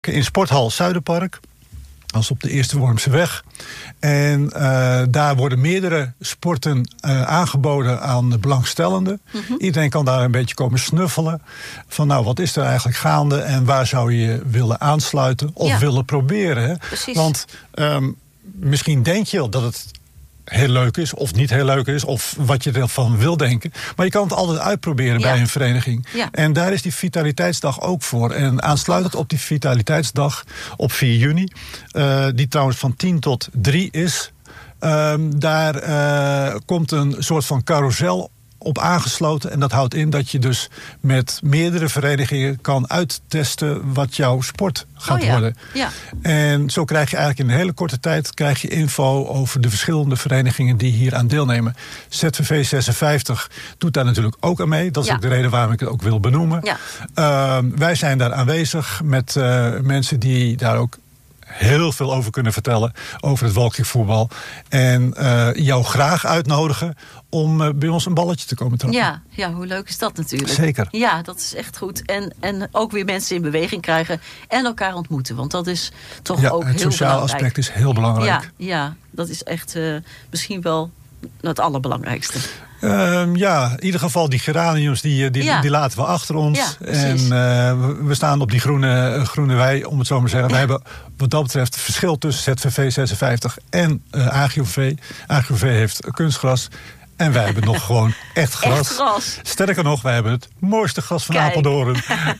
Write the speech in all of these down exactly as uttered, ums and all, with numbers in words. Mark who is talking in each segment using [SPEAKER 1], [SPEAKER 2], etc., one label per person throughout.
[SPEAKER 1] in Sporthal Zuiderpark. Dat is op de Eerste Wormseweg. En uh, daar worden meerdere sporten uh, aangeboden aan de belangstellenden. Mm-hmm. Iedereen kan daar een beetje komen snuffelen. Van nou, wat is er eigenlijk gaande en waar zou je willen aansluiten of ja. willen proberen. Hè?
[SPEAKER 2] Precies.
[SPEAKER 1] Want um, misschien denk je wel dat het heel leuk is of niet heel leuk is, of wat je ervan wil denken. Maar je kan het altijd uitproberen ja. bij een vereniging. Ja. En daar is die Vitaliteitsdag ook voor. En aansluitend op die Vitaliteitsdag op vier juni... Uh, die trouwens van tien tot drie is... Um, daar uh, komt een soort van carousel op aangesloten. En dat houdt in dat je dus met meerdere verenigingen kan uittesten wat jouw sport gaat
[SPEAKER 2] oh ja.
[SPEAKER 1] worden.
[SPEAKER 2] Ja.
[SPEAKER 1] En zo krijg je eigenlijk in een hele korte tijd krijg je info over de verschillende verenigingen die hier aan deelnemen. Z V V zesenvijftig doet daar natuurlijk ook aan mee. Dat is ja. ook de reden waarom ik het ook wil benoemen. Ja. Uh, wij zijn daar aanwezig met uh, mensen die daar ook heel veel over kunnen vertellen over het walkingvoetbal. En uh, jou graag uitnodigen om uh, bij ons een balletje te komen trappen.
[SPEAKER 2] Ja, ja, hoe leuk is dat natuurlijk.
[SPEAKER 1] Zeker.
[SPEAKER 2] Ja, dat is echt goed. En, en ook weer mensen in beweging krijgen en elkaar ontmoeten. Want dat is toch
[SPEAKER 1] ja,
[SPEAKER 2] ook heel belangrijk.
[SPEAKER 1] Het sociaal aspect is heel belangrijk.
[SPEAKER 2] Ja, ja dat is echt uh, misschien wel het allerbelangrijkste.
[SPEAKER 1] Uh, ja, in ieder geval die geraniums, die, die, ja. die laten we achter ons.
[SPEAKER 2] Ja,
[SPEAKER 1] en uh, we staan op die groene, groene wei, om het zo maar te zeggen. Ja. We hebben wat dat betreft het verschil tussen Z V V zesenvijftig en uh, A G O V. A G O V heeft kunstgras. En wij hebben nog gewoon echt gras.
[SPEAKER 2] Echt gras.
[SPEAKER 1] Sterker nog, wij hebben het mooiste gras van
[SPEAKER 2] Kijk.
[SPEAKER 1] Apeldoorn.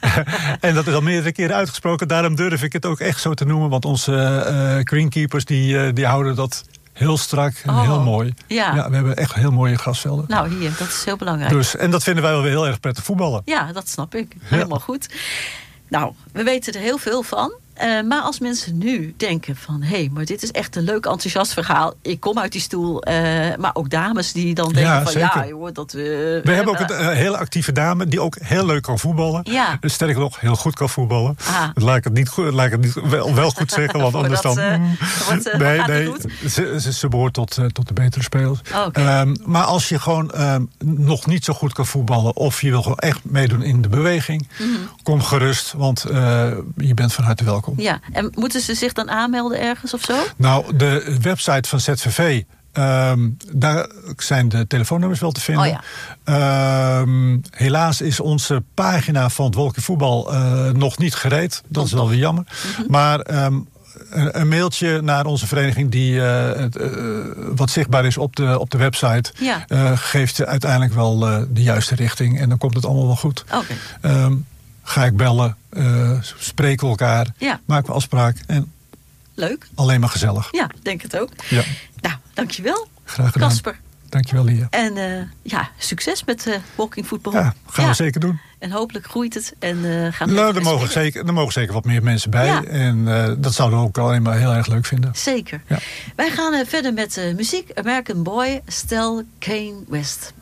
[SPEAKER 1] En dat is al meerdere keren uitgesproken. Daarom durf ik het ook echt zo te noemen. Want onze uh, greenkeepers die, uh, die houden dat heel strak en oh, heel mooi.
[SPEAKER 2] Ja.
[SPEAKER 1] ja, we hebben echt heel mooie grasvelden.
[SPEAKER 2] Nou, hier, dat is heel belangrijk.
[SPEAKER 1] Dus, en dat vinden wij wel weer heel erg prettig voetballen.
[SPEAKER 2] Ja, dat snap ik. Helemaal ja. goed. Nou, we weten er heel veel van. Uh, maar als mensen nu denken van... hé, hey, maar dit is echt een leuk enthousiast verhaal. Ik kom uit die stoel. Uh, maar ook dames die dan denken
[SPEAKER 1] ja,
[SPEAKER 2] van...
[SPEAKER 1] zeker.
[SPEAKER 2] ja, joh, dat we...
[SPEAKER 1] We hebben ook een uh, hele actieve dame... die ook heel leuk kan voetballen.
[SPEAKER 2] Ja.
[SPEAKER 1] Sterker nog, heel goed kan voetballen.
[SPEAKER 2] Ah.
[SPEAKER 1] Laat ik het niet, goed, laat ik het niet wel, wel goed zeggen. Want anders dan...
[SPEAKER 2] Uh, wordt, uh,
[SPEAKER 1] nee, nee ze, ze, ze behoort tot, uh, tot de betere spelers.
[SPEAKER 2] Oh, okay.
[SPEAKER 1] um, maar als je gewoon um, nog niet zo goed kan voetballen... of je wil gewoon echt meedoen in de beweging... Mm-hmm. kom gerust, want uh, je bent van harte welkom.
[SPEAKER 2] Ja, en moeten ze zich dan aanmelden ergens of zo?
[SPEAKER 1] Nou, de website van Z V V... Um, daar zijn de telefoonnummers wel te vinden.
[SPEAKER 2] Oh ja.
[SPEAKER 1] um, helaas is onze pagina van het walkingvoetbal uh, nog niet gereed. Dat is wel weer jammer. Mm-hmm. Maar um, een, een mailtje naar onze vereniging... die uh, het, uh, wat zichtbaar is op de, op de website...
[SPEAKER 2] Ja.
[SPEAKER 1] Uh, geeft uiteindelijk wel uh, de juiste richting. En dan komt het allemaal wel goed.
[SPEAKER 2] Okay.
[SPEAKER 1] Um, ga ik bellen, uh, spreken we elkaar,
[SPEAKER 2] ja.
[SPEAKER 1] maken we afspraak. En
[SPEAKER 2] leuk.
[SPEAKER 1] Alleen maar gezellig.
[SPEAKER 2] Ja, denk het ook.
[SPEAKER 1] Ja.
[SPEAKER 2] Nou, dankjewel.
[SPEAKER 1] Graag gedaan.
[SPEAKER 2] Kasper.
[SPEAKER 1] Dankjewel, Lia.
[SPEAKER 2] En uh, ja, succes met uh, walkingvoetbal.
[SPEAKER 1] Ja, gaan
[SPEAKER 2] ja.
[SPEAKER 1] we zeker doen.
[SPEAKER 2] En hopelijk groeit het. En uh, gaan we
[SPEAKER 1] nou, er mogen, zeker, er mogen zeker wat meer mensen bij. Ja. En uh, dat zouden we ook alleen maar heel erg leuk vinden.
[SPEAKER 2] Zeker.
[SPEAKER 1] Ja.
[SPEAKER 2] Wij gaan uh, verder met uh, muziek. American Boy, Stel Kane West.